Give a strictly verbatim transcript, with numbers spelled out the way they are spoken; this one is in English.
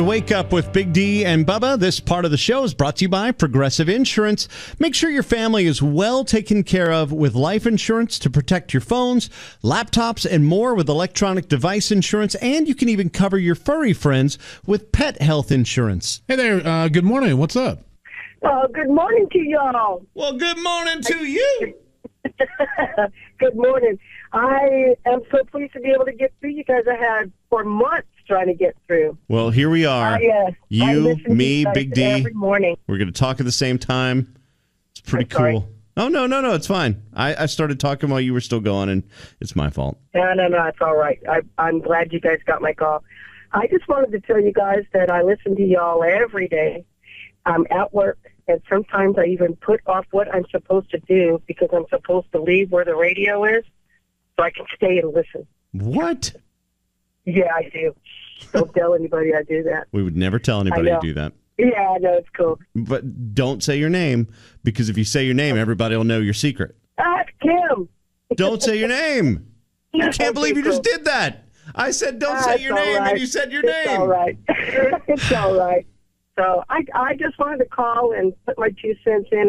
Wake up with Big D and Bubba. This part of the show is brought to you by Progressive Insurance. Make sure your family is well taken care of with life insurance to protect your phones, laptops, and more with electronic device insurance. And you can even cover your furry friends with pet health insurance. Hey there. Uh, good morning. What's up? Oh, good morning to y'all. Well, good morning to you. Good morning. I am so pleased to be able to get through you guys. I had for months trying to get through. Well, here we are. Uh, yes. I You, listen to me, you guys Big D. every morning. We're going to talk at the same time. It's pretty I'm sorry. cool. Oh, no, no, no. It's fine. I, I started talking while you were still going, and it's my fault. No, no, no. It's all right. I, I'm glad you guys got my call. I just wanted to tell you guys that I listen to y'all every day. I'm at work, and sometimes I even put off what I'm supposed to do because I'm supposed to leave where the radio is so I can stay and listen. What? Yeah, I do. Don't tell anybody I do that. We would never tell anybody to do that. Yeah, I know. It's cool. But don't say your name, because if you say your name, everybody will know your secret. Ask Kim. Don't say your name. I can't Okay, believe you cool. just did that. I said don't Ah, say it's your all name, right. and you said your It's name. all right. It's all right. So I, I just wanted to call and put my two cents in